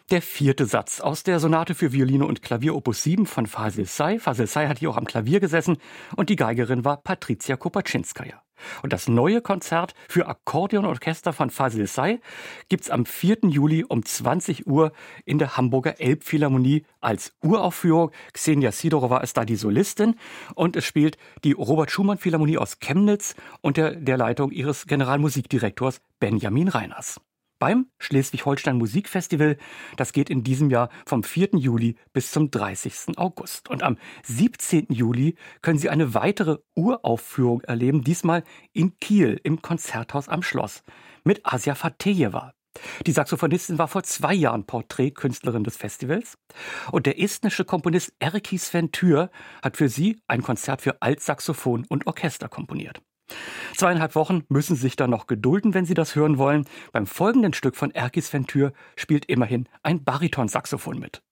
Der vierte Satz aus der Sonate für Violine und Klavier Opus 7 von Fasil Say. Fasil Say hat hier auch am Klavier gesessen und die Geigerin war Patricia Kopaczynskaja. Und das neue Konzert für Akkordeon und Orchester von Fasil Say gibt's am 4. Juli um 20 Uhr in der Hamburger Elbphilharmonie als Uraufführung. Ksenia Sidorova ist da die Solistin und es spielt die Robert-Schumann-Philharmonie aus Chemnitz unter der Leitung ihres Generalmusikdirektors Benjamin Reiners. Beim Schleswig-Holstein Musikfestival, das geht in diesem Jahr vom 4. Juli bis zum 30. August. Und am 17. Juli können Sie eine weitere Uraufführung erleben, diesmal in Kiel im Konzerthaus am Schloss mit Asia Fatejewa. Die Saxophonistin war vor 2 Jahren Porträtkünstlerin des Festivals. Und der estnische Komponist Erkki Sven Tür hat für sie ein Konzert für Altsaxophon und Orchester komponiert. 2,5 Wochen müssen Sie sich dann noch gedulden, wenn Sie das hören wollen. Beim folgenden Stück von Erkki Sven Tür spielt immerhin ein Baritonsaxophon mit.